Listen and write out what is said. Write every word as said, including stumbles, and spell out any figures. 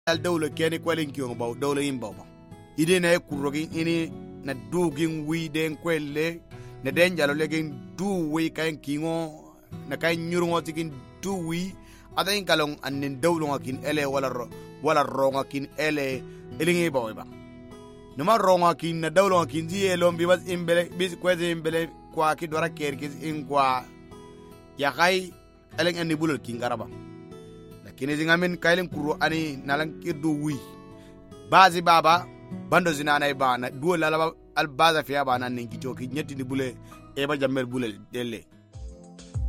al dawla kene kwalen kiyo baw dawla yin baw ide na kurogi ini na dugin wi den kwelle na den jalo legin du wi kan kingo na kan nyurungo tikin du wi adain kalong anin dawlo ngakin ele wala ro wala ronga kin ele elingi baw ba numa ronga kin na dawlo ngakin di elom bi bas imbele bis kweze imbele kwa ki dora kerkis in kwa ya kai eleng ani bulul kin garaba lakini zingamin kailen kuro ani nalang kirdu wi bazi baba bando zinana ibana duo la al baza fiya bana ninki joki nyeti ni bule e ba jammer bule delle